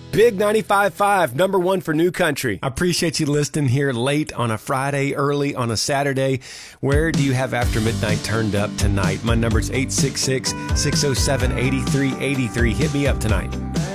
Big 95.5, number one for New Country. I appreciate you listening here late on a Friday, early on a Saturday. Where do you have After Midnight turned up tonight? My number's 866-607-8383. Hit me up tonight.